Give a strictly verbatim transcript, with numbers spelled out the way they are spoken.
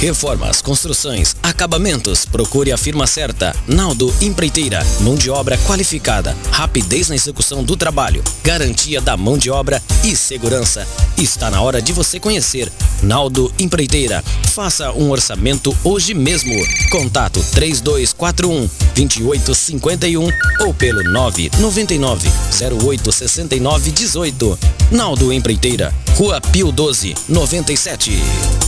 Reformas, construções, acabamentos. Procure a firma certa. Naldo Empreiteira. Mão de obra qualificada. Rapidez na execução do trabalho. Garantia da mão de obra e segurança. Está na hora de você conhecer Naldo Empreiteira. Faça um orçamento hoje mesmo. Contato três dois quatro um, dois oito cinco um ou pelo nove nove nove, zero oito seis nove um oito. Naldo Empreiteira, Rua Pio doze, noventa e sete.